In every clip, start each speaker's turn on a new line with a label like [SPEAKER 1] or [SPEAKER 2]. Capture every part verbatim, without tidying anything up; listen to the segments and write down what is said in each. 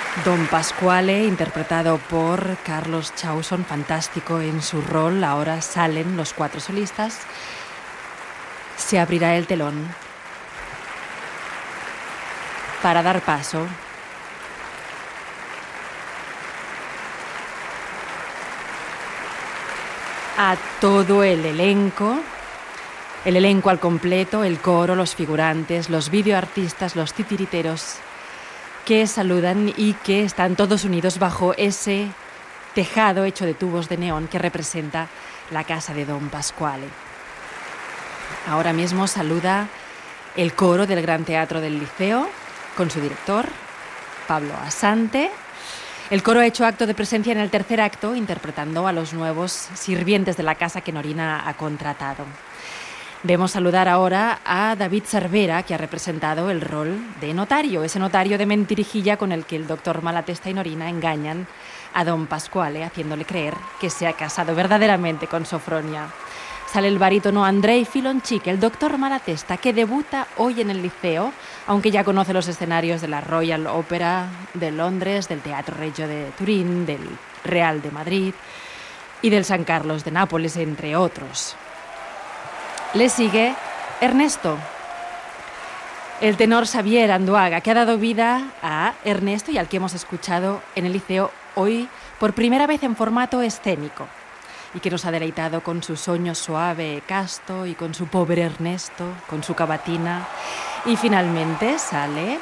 [SPEAKER 1] Don Pasquale, interpretado por Carlos Chausson, fantástico en su rol. Ahora salen los cuatro solistas. Se abrirá el telón para dar paso a todo el elenco, el elenco al completo, el coro, los figurantes, los videoartistas, los titiriteros, que saludan y que están todos unidos bajo ese tejado hecho de tubos de neón que representa la casa de Don Pasquale. Ahora mismo saluda el coro del Gran Teatro del Liceo con su director, Pablo Asante. El coro ha hecho acto de presencia en el tercer acto, interpretando a los nuevos sirvientes de la casa que Norina ha contratado. Vemos saludar ahora a David Cervera, que ha representado el rol de notario, ese notario de mentirijilla con el que el doctor Malatesta y Norina engañan a Don Pasquale, haciéndole creer que se ha casado verdaderamente con Sofronia. Sale el barítono Andrei Filonchik, el doctor Malatesta, que debuta hoy en el Liceo, aunque ya conoce los escenarios de la Royal Opera de Londres, del Teatro Regio de Turín, del Real de Madrid y del San Carlos de Nápoles, entre otros. Le sigue Ernesto, el tenor Xavier Anduaga, que ha dado vida a Ernesto y al que hemos escuchado en el Liceo hoy por primera vez en formato escénico, y que nos ha deleitado con su soño suave e casto y con su pobre Ernesto, con su cavatina. Y finalmente sale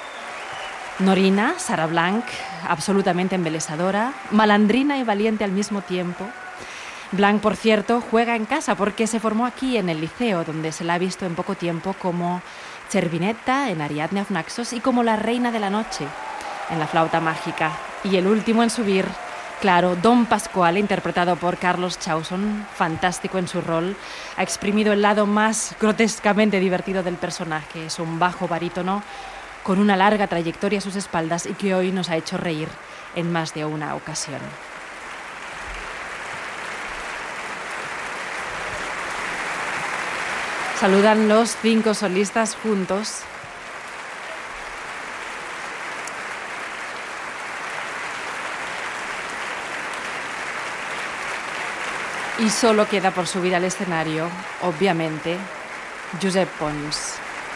[SPEAKER 1] Norina, Sara Blanc, absolutamente embelesadora, malandrina y valiente al mismo tiempo. Blanc, por cierto, juega en casa porque se formó aquí en el Liceo, donde se la ha visto en poco tiempo como Cervinetta en Ariadne of Naxos y como la reina de la noche en La flauta mágica. Y el último en subir, claro, Don Pasquale, interpretado por Carlos Chausson, fantástico en su rol, ha exprimido el lado más grotescamente divertido del personaje. Es un bajo barítono con una larga trayectoria a sus espaldas y que hoy nos ha hecho reír en más de una ocasión. Saludan los cinco solistas juntos. Y solo queda por subir al escenario, obviamente, Josep Pons,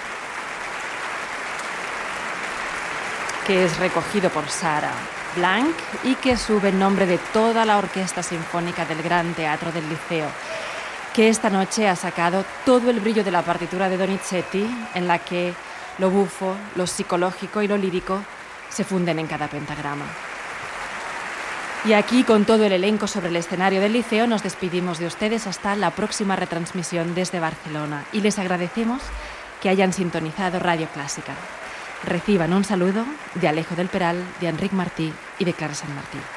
[SPEAKER 1] que es recogido por Sara Blanc y que sube en nombre de toda la Orquesta Sinfónica del Gran Teatro del Liceo, que esta noche ha sacado todo el brillo de la partitura de Donizetti, en la que lo bufo, lo psicológico y lo lírico se funden en cada pentagrama. Y aquí, con todo el elenco sobre el escenario del Liceo, nos despedimos de ustedes hasta la próxima retransmisión desde Barcelona y les agradecemos que hayan sintonizado Radio Clásica. Reciban un saludo de Alejo del Peral, de Enric Martí y de Clara San Martí.